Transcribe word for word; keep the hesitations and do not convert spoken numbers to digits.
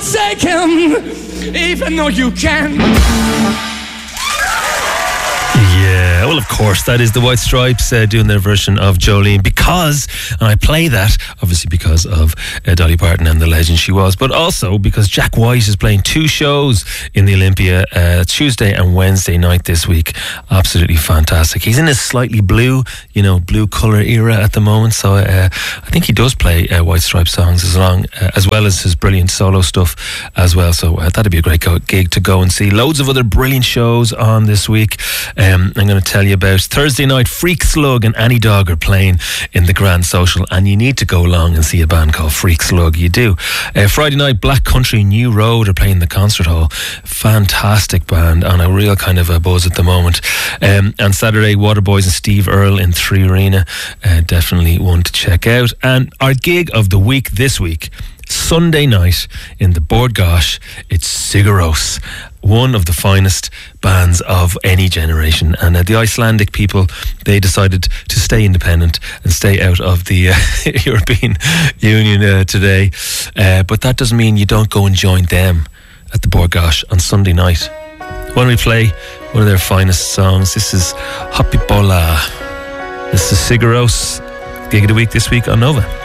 take him, even though you can. Yeah, well, of course, that is the White Stripes uh, doing their version of Jolene, because, and I play that, obviously because of uh, Dolly Parton and the legend she was, but also because Jack White is playing two shows in the Olympia uh, Tuesday and Wednesday night this week. Absolutely fantastic. He's in his slightly blue, you know, blue colour era at the moment, so uh, I think he does play uh, White Stripes songs as, long, uh, as well as his brilliant solo stuff as well, so uh, that'd be a great go- gig to go and see. Loads of other brilliant shows on this week. Um, I'm going to tell you about Thursday night. Freak Slug and Annie Dog are playing in the Grand Social, and you need to go along and see a band called Freak Slug. You do. Uh, Friday night, Black Country New Road are playing the Concert Hall. Fantastic band on a real kind of a buzz at the moment. Um, and Saturday, Waterboys and Steve Earle in Three Arena. Uh, definitely one to check out. And our gig of the week this week, Sunday night in the Bord Gáis, it's Sigur Rós, one of the finest bands of any generation. And uh, the Icelandic people, they decided to stay independent and stay out of the uh, European Union uh, today. Uh, but that doesn't mean you don't go and join them at the Bord Gáis on Sunday night. Why don't we play one of their finest songs? This is Happy Bola. This is Sigur Rós, gig of the week this week on Nova.